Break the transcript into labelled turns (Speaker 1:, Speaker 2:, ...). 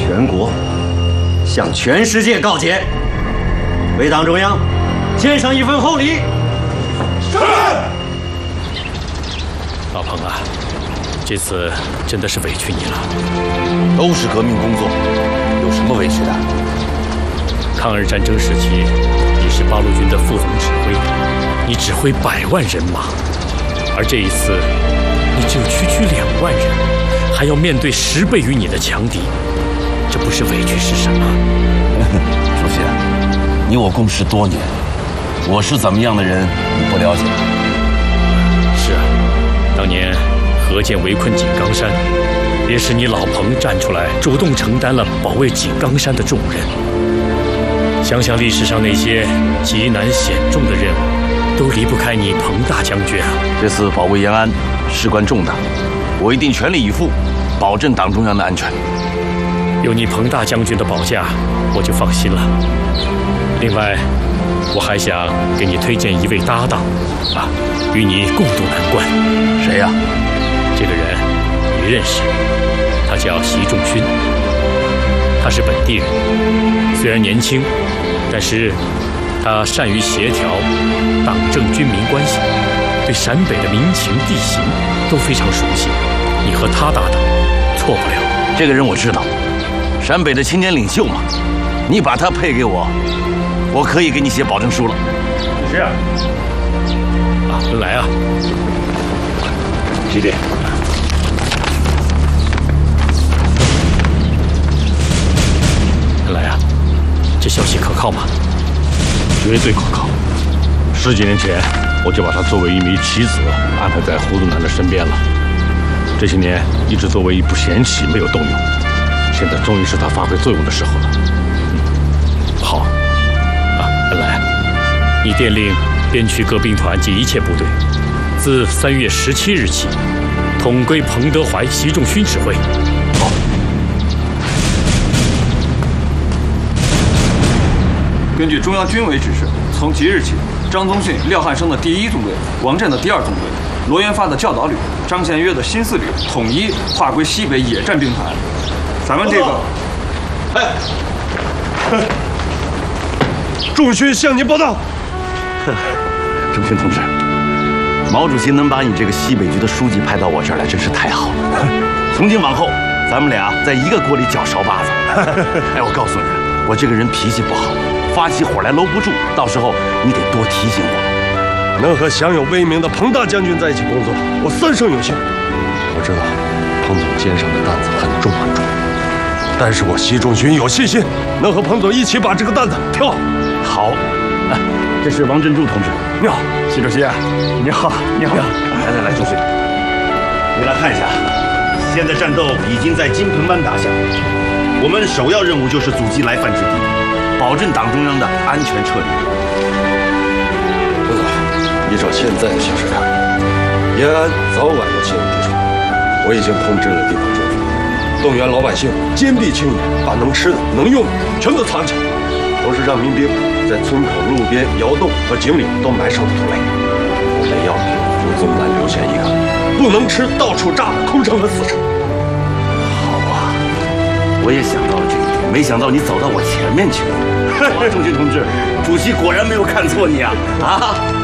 Speaker 1: 全国，向全世界告捷，为党中央献上一份厚礼。是。
Speaker 2: 老彭啊，这次真的是委屈你了。
Speaker 3: 都是革命工作，有什么委屈的？
Speaker 2: 抗日战争时期，你是八路军的副总指挥，你指挥100万人马，而这一次，你只有区2万人，还要面对10倍于你的强敌，这不是委屈是什么？
Speaker 3: 主席，你我共事多年，我是怎么样的人，你不了解。
Speaker 2: 是啊，当年何键围困井冈山，也是你老彭站出来，主动承担了保卫井冈山的重任。想想历史上那些极难险重的任务，都离不开你彭大将军啊！
Speaker 3: 这次保卫延安事关重大，我一定全力以赴，保证党中央的安全。
Speaker 2: 有你彭大将军的保驾，我就放心了。另外，我还想给你推荐一位搭档，与你共度难关。
Speaker 3: 谁呀？
Speaker 2: 这个人你认识，他叫习仲勋，他是本地人，虽然年轻，但是他善于协调党政军民关系，对陕北的民情地形都非常熟悉。你和他搭档，错不了。
Speaker 3: 这个人我知道，陕北的青年领袖嘛，你把他配给我，我可以给你写保证书了。
Speaker 2: 是啊，文莱啊，
Speaker 3: 师弟。
Speaker 2: 文莱啊，这消息可靠吗？
Speaker 4: 绝对可靠。10几年前，我就把他作为一枚棋子安排在胡宗南的身边了。这些年一直作为一步闲棋没有动用，现在终于是他发挥作用的时候了。
Speaker 2: 好，文莱，你电令边区各兵团及一切部队，自3月17日起，统归彭德怀、习仲勋指挥。好。
Speaker 5: 根据中央军委指示，从即日起，张宗逊、廖汉生的第1纵队、王震的第2纵队、罗元发的教导旅、张宪约的新4旅统一划归西北野战兵团。咱们这个，
Speaker 6: 仲勋向您报道。
Speaker 3: 仲勋同志，毛主席能把你这个西北局的书记派到我这儿来，真是太好了。从今往后，咱们俩在一个锅里搅勺把子。哎，我告诉你，我这个人脾气不好，发起火来搂不住，到时候你得多提醒我。
Speaker 6: 能和享有威名的彭大将军在一起工作，我3生有幸。我知道彭总肩上的担子很重很重，但是我习仲勋有信心能和彭总一起把这个担子挑好。
Speaker 3: 好，这是王振柱同志。
Speaker 6: 你好，
Speaker 5: 习主席，你好，你好。
Speaker 3: 来，仲勋，你来看一下，现在战斗已经在金盆湾打下，我们首要任务就是阻击来犯之敌，保证党中央的安全撤离。
Speaker 6: 彭总，依照现在的形势看，延安早晚要陷入敌手。我已经通知了地方政府，动员老百姓坚壁清野，把能吃的、能用的全都藏起来，同时让民兵在村口、路边、窑洞和井里都埋上土雷。我们要给胡宗南留下一个不能吃、到处炸的空城和死城。
Speaker 3: 好啊，我也想到了这一点，没想到你走到我前面去了。仲勋同志，主席果然没有看错你啊！